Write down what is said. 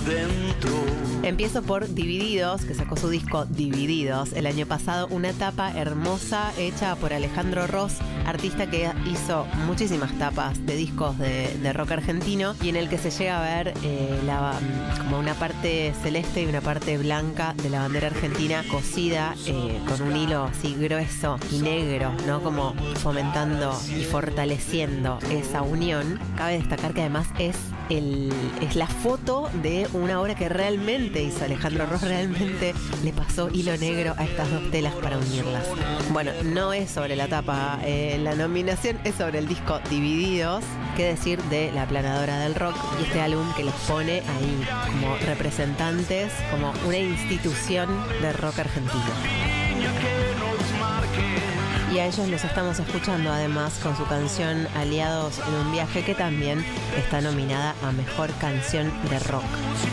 dentro. Empiezo por Divididos, que sacó su disco Divididos el año pasado, una tapa hermosa hecha por Alejandro Ross, artista que hizo muchísimas tapas de discos de rock argentino, y en el que se llega a ver como una parte celeste y una parte blanca de la bandera argentina cosida con un hilo así grueso y negro, ¿no? Como fomentando y fortaleciendo esa unión. Cabe destacar que además es la foto de una obra que realmente hizo Alejandro Ross, realmente le pasó hilo negro a estas dos telas para unirlas. Bueno, no es sobre la tapa, la nominación es sobre el disco Divididos, qué decir de La Aplanadora del Rock, y este álbum que los pone ahí como representantes, como una institución de rock argentino. Y a ellos los estamos escuchando además con su canción Aliados en un viaje, que también está nominada a Mejor Canción de Rock.